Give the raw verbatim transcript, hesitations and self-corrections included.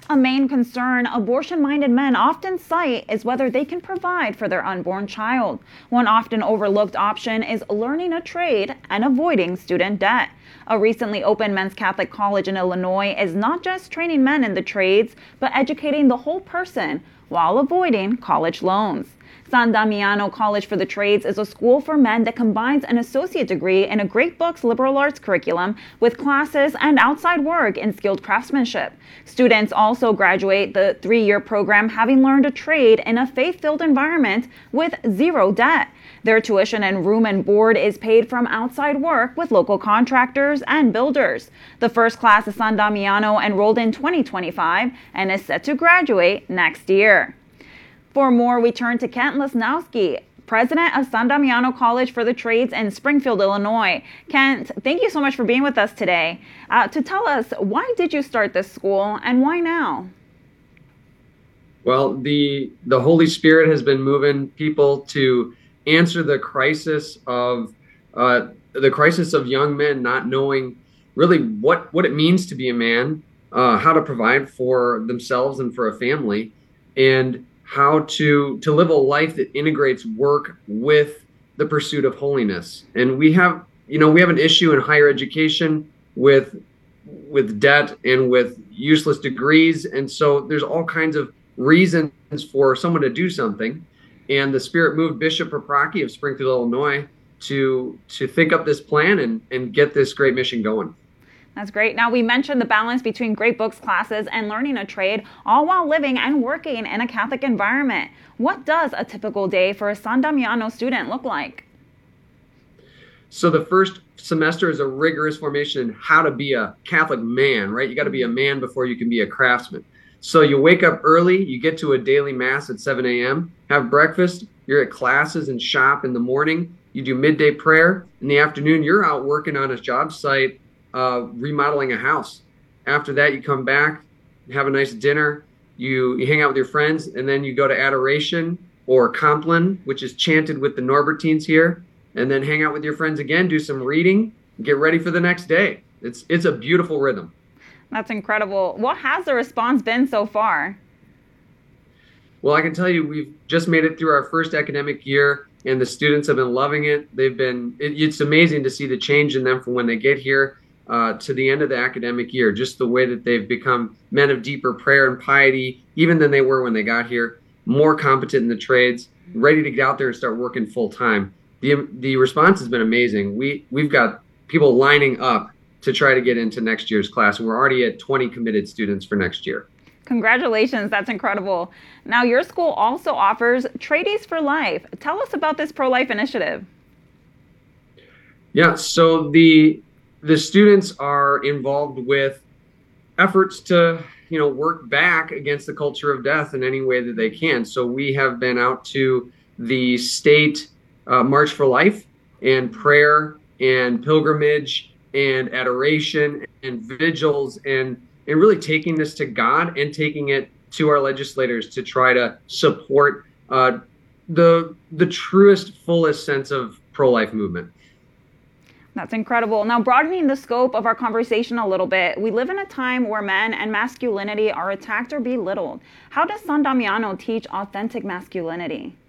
A main concern abortion-minded men often cite is whether they can provide for their unborn child. One often overlooked option is learning a trade and avoiding student debt. A recently opened men's Catholic college in Illinois is not just training men in the trades, but educating the whole person while avoiding college loans. San Damiano College for the Trades is a school for men that combines an associate degree in a Great Books liberal arts curriculum with classes and outside work in skilled craftsmanship. Students also graduate the three-year program having learned a trade in a faith-filled environment with zero debt. Their tuition and room and board is paid from outside work with local contractors and builders. The first class of San Damiano enrolled in twenty twenty-five and is set to graduate next year. For more, we turn to Kent Lesnowski, president of San Damiano College for the Trades in Springfield, Illinois. Kent, thank you so much for being with us today. Uh, to tell us, why did you start this school and why now? Well, the the Holy Spirit has been moving people to answer the crisis of uh, the crisis of young men not knowing really what, what it means to be a man, uh, how to provide for themselves and for a family, and how to to live a life that integrates work with the pursuit of holiness. And we have, you know, we have an issue in higher education with with debt and with useless degrees. And so there's all kinds of reasons for someone to do something. And the Spirit moved Bishop Paprocki of Springfield, Illinois, to to think up this plan and, and get this great mission going. That's great. Now, we mentioned the balance between Great Books classes and learning a trade, all while living and working in a Catholic environment. What does a typical day for a San Damiano student look like? So the first semester is a rigorous formation in how to be a Catholic man, right? You got to be a man before you can be a craftsman. So you wake up early, you get to a daily mass at seven a.m., have breakfast, you're at classes and shop in the morning, you do midday prayer. In the afternoon, you're out working on a job site, Uh, remodeling a house. After that, you come back, have a nice dinner, you, you hang out with your friends, and then you go to adoration or Compline, which is chanted with the Norbertines here, and then hang out with your friends again, do some reading, get ready for the next day. It's it's a beautiful rhythm. That's incredible. What has the response been so far? Well, I can tell you we've just made it through our first academic year, and the students have been loving it. They've been, it, it's amazing to see the change in them from when they get here Uh, to the end of the academic year, just the way that they've become men of deeper prayer and piety, even than they were when they got here, more competent in the trades, ready to get out there and start working full time. The the response has been amazing. We, we've got people lining up to try to get into next year's class, and we're already at twenty committed students for next year. Congratulations, that's incredible. Now, your school also offers Tradies for Life. Tell us about this pro-life initiative. Yeah, so the The students are involved with efforts to, you know, work back against the culture of death in any way that they can. So we have been out to the state uh, March for Life and prayer and pilgrimage and adoration and vigils and, and really taking this to God and taking it to our legislators to try to support uh, the the truest, fullest sense of pro-life movement. That's incredible. Now, broadening the scope of our conversation a little bit, we live in a time where men and masculinity are attacked or belittled. How does San Damiano teach authentic masculinity?